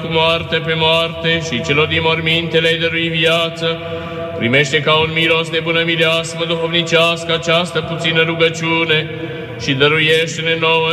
cu moarte pe moarte și celor din morminte le-ai dărui viață, primește ca un miros de bună mireasmă duhovnicească această puțină rugăciune și dăruiește-ne nouă